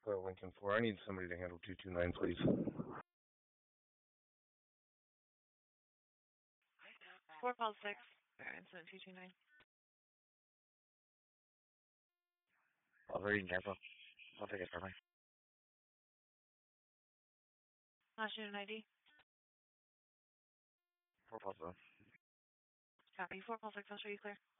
Lincoln 4. I need somebody to handle 229, please. 456. Incident 229. I'll read cancel. I'll take it for me. Last unit ID. 4 plus 1. Copy. 456. I'll show you clear.